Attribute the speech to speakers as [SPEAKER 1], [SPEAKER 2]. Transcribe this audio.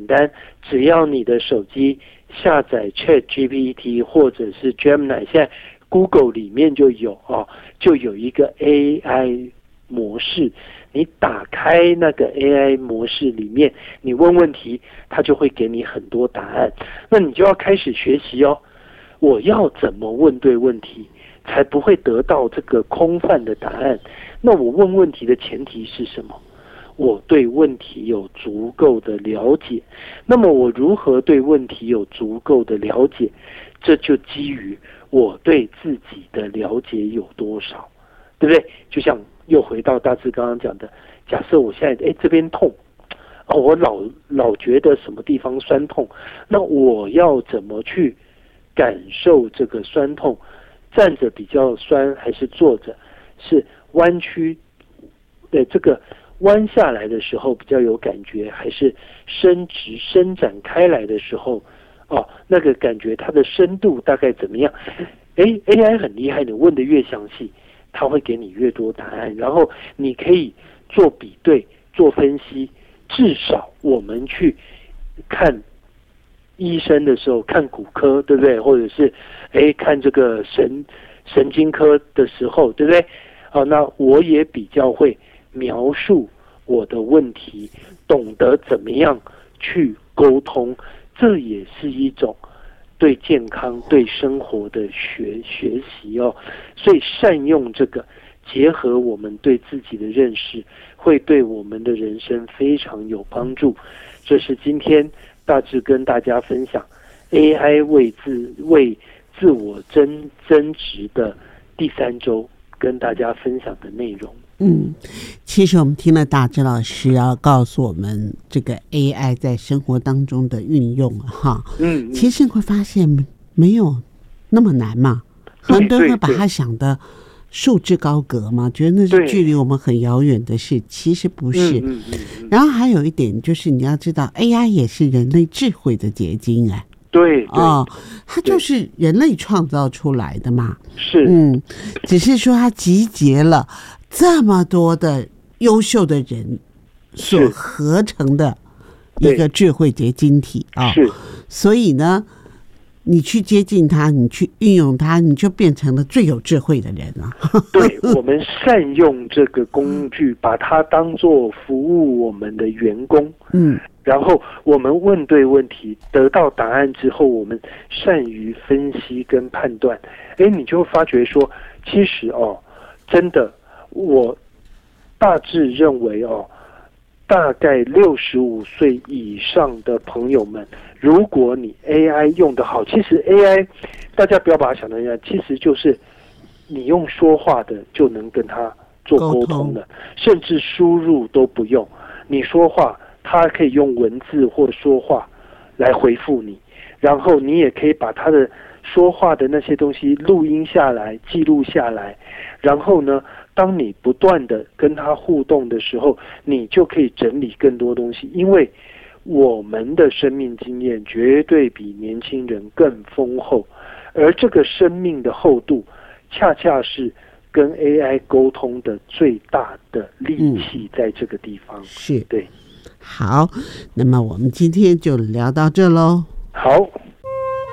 [SPEAKER 1] 单，只要你的手机下载 ChatGPT 或者是 Gemini， 现在 Google 里面就有就有一个 AI 模式，你打开那个 AI 模式里面，你问问题，它就会给你很多答案。那你就要开始学习我要怎么问对问题，才不会得到这个空泛的答案。那我问问题的前提是什么？我对问题有足够的了解。那么我如何对问题有足够的了解？这就基于我对自己的了解有多少，对不对？就像又回到大致刚刚讲的，假设我现在这边痛，我老觉得什么地方酸痛，那我要怎么去感受这个酸痛？站着比较酸还是坐着？是弯曲的这个弯下来的时候比较有感觉，还是伸直伸展开来的时候那个感觉它的深度大概怎么样？AI 很厉害，你问的越详细，它会给你越多答案，然后你可以做比对、做分析。至少我们去看医生的时候，看骨科，对不对？或者是看这个神经科的时候，对不对？那我也比较会描述我的问题，懂得怎么样去沟通，这也是一种对健康、对生活的学习所以善用这个，结合我们对自己的认识，会对我们的人生非常有帮助。这是今天大致跟大家分享 AI 为自我增值的第3周跟大家分享的内容。
[SPEAKER 2] 其实我们听了大致老师要告诉我们这个 AI 在生活当中的运用其实会发现没有那么难嘛，很多人会把它想的束之高阁嘛，觉得那是距离我们很遥远的事，其实不是。然后还有一点就是你要知道 AI 也是人类智慧的结晶
[SPEAKER 1] 对
[SPEAKER 2] 它就是人类创造出来的嘛。
[SPEAKER 1] 是
[SPEAKER 2] 只是说它集结了这么多的优秀的人所合成的一个智慧结晶体
[SPEAKER 1] 是，
[SPEAKER 2] 所以呢你去接近它，你去运用它，你就变成了最有智慧的人了。
[SPEAKER 1] 对，我们善用这个工具，把它当作服务我们的员工。然后我们问对问题，得到答案之后，我们善于分析跟判断。你就发觉说，其实真的，我大致认为大概65岁以上的朋友们，如果你 AI 用得好，其实 AI 大家不要把它想成 AI， 其实就是你用说话的就能跟它做沟通了，甚至输入都不用，你说话它可以用文字或说话来回复你，然后你也可以把它的说话的那些东西录音下来、记录下来，然后呢，当你不断的跟他互动的时候，你就可以整理更多东西，因为我们的生命经验绝对比年轻人更丰厚，而这个生命的厚度恰恰是跟 AI 沟通的最大的利器在这个地方。
[SPEAKER 2] 是，
[SPEAKER 1] 对。
[SPEAKER 2] 好，那么我们今天就聊到这咯。
[SPEAKER 1] 好。